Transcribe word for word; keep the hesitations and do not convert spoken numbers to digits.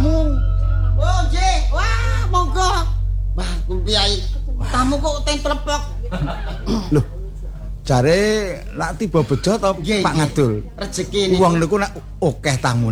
tamu. Oh, nggih. Wah, monggo. Wah, Kyai. Tamu kok teng plepok. Loh. Jare lak tiba bejo to Pak Ngadul. Rezeki niku. Wong niku nek akeh tamu